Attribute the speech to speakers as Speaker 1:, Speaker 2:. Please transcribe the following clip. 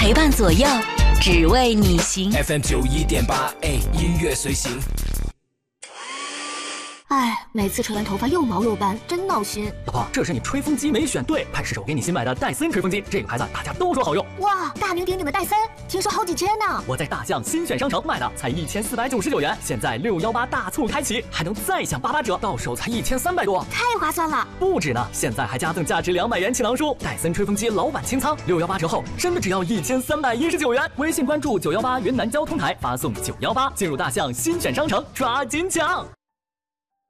Speaker 1: 陪伴左右，只为你行。
Speaker 2: FM 91.8，音乐随行。
Speaker 3: 哎，每次吹完头发又毛又斑，真闹心。
Speaker 4: 老婆，这是你吹风机没选对，快试试我给你新买的戴森吹风机，这个牌子大家都说好用。
Speaker 3: 哇，大名鼎鼎的戴森，听说好几千呢。
Speaker 4: 我在大象新选商城买的，才1499元，现在618大促开启，还能再享88折，到手才1300多，
Speaker 3: 太划算了。
Speaker 4: 不止呢，现在还加赠价值200元气囊书，戴森吹风机老版清仓，618折后真的只要1319元。微信关注918云南交通台，发送918进入大象新选商城，抓紧抢。